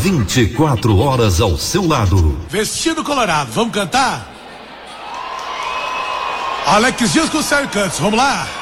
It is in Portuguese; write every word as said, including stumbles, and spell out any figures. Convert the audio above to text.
vinte e quatro horas ao seu lado. Vestido Colorado, vamos cantar? Alex Dias com o Sérgio Cantos, vamos lá?